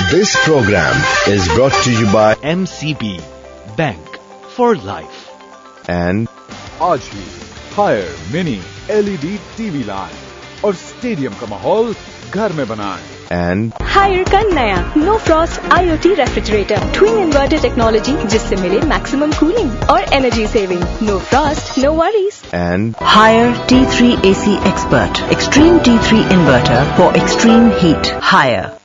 This program is brought to you by MCB Bank for Life and आज ही higher mini LED TV लाएं और stadium का माहौल घर में बनाएं। and हायर का नया no Frost IoT refrigerator twin inverter technology जिससे मिले मैक्सिमम कूलिंग और energy saving. No Frost no worries. and Higher T3 AC Expert. Extreme T3 inverter for extreme heat. Higher.